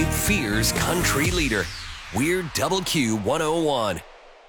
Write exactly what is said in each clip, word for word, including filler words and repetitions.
Fear's country leader. We're Double Q one oh one.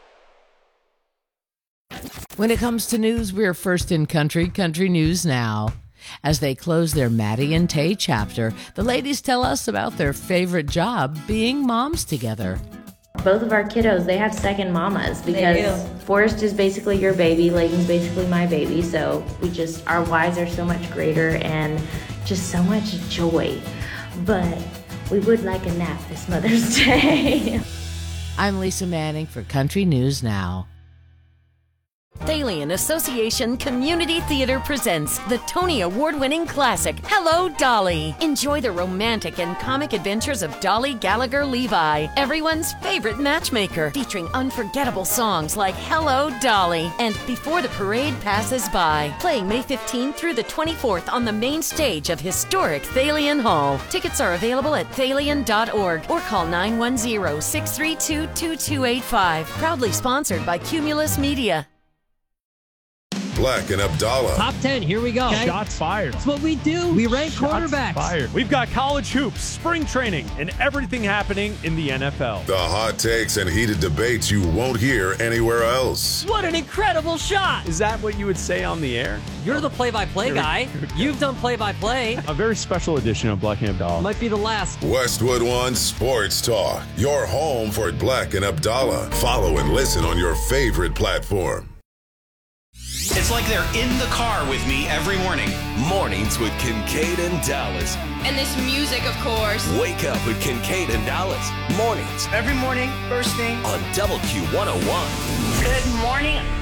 When it comes to news, we're first in country, Country News Now. As they close their Maddie and Tay chapter, the ladies tell us about their favorite job, being moms together. Both of our kiddos, they have second mamas because Forrest is basically your baby, Layton's basically my baby, so we just, our wives are so much greater and just so much joy. But we would like a nap this Mother's Day. I'm Lisa Manning for Country News Now. Thalian Association Community Theater presents the Tony Award-winning classic, Hello, Dolly. Enjoy the romantic and comic adventures of Dolly Gallagher Levi, everyone's favorite matchmaker, featuring unforgettable songs like Hello, Dolly and Before the Parade Passes By. Playing May fifteenth through the twenty-fourth on the main stage of historic Thalian Hall. Tickets are available at thalian dot org or call nine one zero, six three two, two two eight five. Proudly sponsored by Cumulus Media. Black and Abdallah. Top ten, here we go. Okay. Shots fired. That's what we do. We rank Shots quarterbacks. Fired. We've got college hoops, spring training, and everything happening in the N F L. The hot takes and heated debates you won't hear anywhere else. What an incredible shot. Is that what you would say on the air? You're the play-by-play guy. You've done play-by-play. A very special edition of Black and Abdallah. Might be the last. Westwood One Sports Talk. Your home for Black and Abdallah. Follow and listen on your favorite platform. It's like they're in the car with me every morning. Mornings with Kincaid and Dallas. And this music, of course. Wake up with Kincaid and Dallas. Mornings. Every morning, first thing. On Double Q one oh one. Good morning.